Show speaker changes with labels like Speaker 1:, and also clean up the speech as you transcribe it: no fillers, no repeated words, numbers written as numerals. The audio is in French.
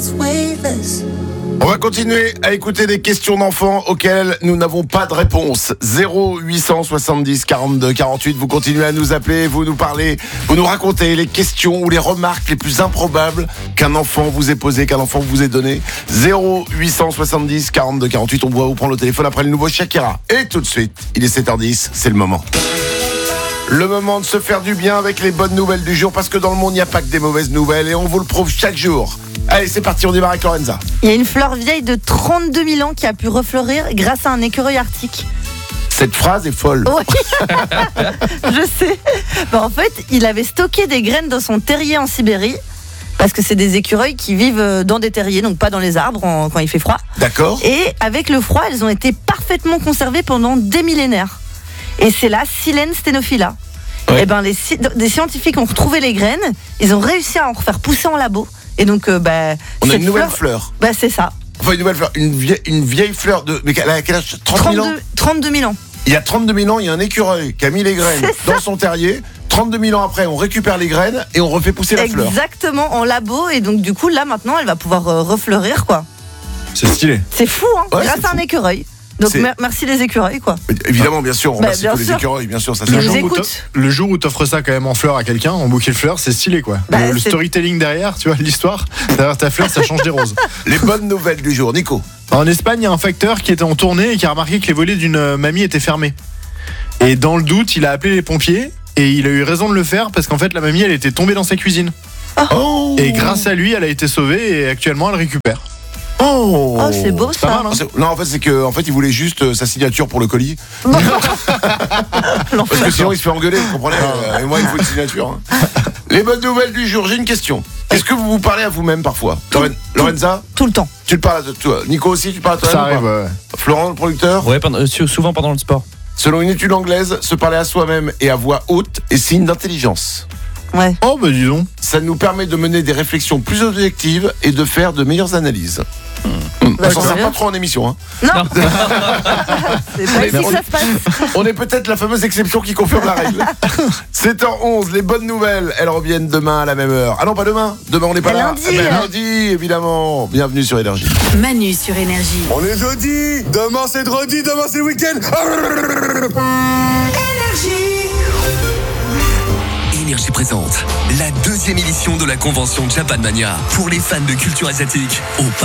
Speaker 1: On va continuer à écouter des questions d'enfants auxquelles nous n'avons pas de réponse. 0870 42 48, vous continuez à nous appeler, vous nous parlez, vous nous racontez les questions ou les remarques les plus improbables qu'un enfant vous ait posées, qu'un enfant vous ait donné. 0870 42 48, on va vous prendre le téléphone après le nouveau Shakira. Et tout de suite, il est 7h10, c'est le moment. Le moment de se faire du bien avec les bonnes nouvelles du jour, parce que dans le monde, il n'y a pas que des mauvaises nouvelles et on vous le prouve chaque jour. Allez, c'est parti, on démarre avec Lorenza.
Speaker 2: Il y a une fleur vieille de 32 000 ans qui a pu refleurir grâce à un écureuil arctique.
Speaker 1: Cette phrase est folle.
Speaker 2: Oui, je sais. En fait, il avait stocké des graines dans son terrier en Sibérie, parce que c'est des écureuils qui vivent dans des terriers, donc pas dans les arbres quand il fait froid.
Speaker 1: D'accord.
Speaker 2: Et avec le froid, elles ont été parfaitement conservées pendant des millénaires. Et c'est la Silene stenophila.
Speaker 1: Ouais.
Speaker 2: Et ben des scientifiques ont retrouvé les graines, ils ont réussi à en refaire pousser en labo. Et donc,
Speaker 1: on a une nouvelle fleur.
Speaker 2: C'est ça.
Speaker 1: Enfin, une nouvelle fleur. Une vieille fleur de. Mais elle a quel âge ? 30 000 ans ?
Speaker 2: 32 000 ans.
Speaker 1: Il y a 32 000 ans, il y a un écureuil qui a mis les graines dans son terrier. 32 000 ans après, on récupère les graines et on refait pousser la fleur.
Speaker 2: Exactement, en labo. Et donc, du coup, là, maintenant, elle va pouvoir refleurir, quoi.
Speaker 3: C'est stylé.
Speaker 2: C'est fou, hein,
Speaker 1: Ouais,
Speaker 2: grâce à un écureuil. Donc, merci les écureuils, quoi.
Speaker 1: Évidemment, bien sûr, on remercie
Speaker 2: bien
Speaker 1: tous les
Speaker 2: sûr.
Speaker 1: écureuils, bien sûr, ça
Speaker 2: Ils
Speaker 1: se
Speaker 2: nous
Speaker 1: joue.
Speaker 2: écoutent.
Speaker 3: Le jour où t'offres ça quand même en fleurs à quelqu'un, en bouquet de fleurs, c'est stylé quoi. Le
Speaker 2: C'est-
Speaker 3: storytelling derrière, tu vois, l'histoire, derrière ta fleur, ça change des roses.
Speaker 1: Les bonnes nouvelles du jour, Nico.
Speaker 3: En Espagne, il y a un facteur qui était en tournée et qui a remarqué que les volets d'une mamie étaient fermés. Et dans le doute, il a appelé les pompiers et il a eu raison de le faire parce qu'en fait, la mamie, elle était tombée dans sa cuisine.
Speaker 1: Oh,
Speaker 3: Et grâce à lui, elle a été sauvée et actuellement, elle récupère.
Speaker 1: oh,
Speaker 2: Oh, c'est beau,
Speaker 3: C'est pas
Speaker 2: ça.
Speaker 3: mal, hein.
Speaker 1: Non, en fait, c'est que, il voulait juste sa signature pour le colis. Parce que sinon, il se fait engueuler, vous comprenez. Et moi, il faut une signature. Hein. Les bonnes nouvelles du jour, j'ai une question. Est-ce que vous vous parlez à vous-même parfois ? Lorenza,
Speaker 2: Tout le temps.
Speaker 1: tu te parles à toi. Nico aussi, tu parles à toi-même
Speaker 3: Ça
Speaker 1: ou
Speaker 3: arrive,
Speaker 1: pas
Speaker 3: ouais.
Speaker 1: Florent, le producteur ?
Speaker 4: Ouais, souvent pendant le sport.
Speaker 1: Selon une étude anglaise, se parler à soi-même et à voix haute est signe d'intelligence.
Speaker 2: Ouais.
Speaker 3: Oh, bah dis donc.
Speaker 1: Ça nous permet de mener des réflexions plus objectives et de faire de meilleures analyses.
Speaker 2: Bah,
Speaker 1: On s'en sert
Speaker 2: sérieux
Speaker 1: pas trop en émission. Hein.
Speaker 2: Non. C'est pas ici que ça se passe.
Speaker 1: On est peut-être la fameuse exception qui confirme la règle. 7h11, les bonnes nouvelles, elles reviennent demain à la même heure. Ah non, pas demain. Demain, on n'est pas là.
Speaker 2: Lundi.
Speaker 1: Mais lundi, évidemment. Bienvenue sur Énergie.
Speaker 5: Manu sur Énergie.
Speaker 6: On est jeudi, demain c'est dredi, demain c'est week-end.
Speaker 7: Énergie présente la 2e édition de la convention Japan Mania pour les fans de culture asiatique au